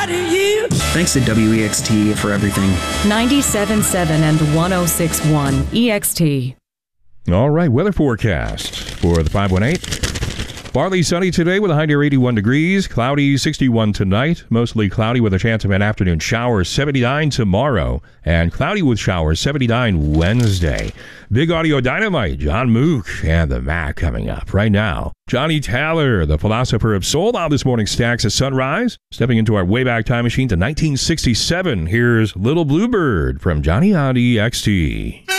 to you. Thanks to WEXT for everything. 97.7 and 106.1 EXT. All right, weather forecast for the 518. Partly sunny today with a high near 81 degrees. Cloudy 61 tonight. Mostly cloudy with a chance of an afternoon shower. 79 tomorrow. And cloudy with showers. 79 Wednesday. Big Audio Dynamite. John Mook and the Mac coming up right now. Johnny Taylor, the philosopher of soul, on this morning stacks at sunrise. Stepping into our Wayback Time Machine to 1967. Here's Little Bluebird from Johnny on EXT.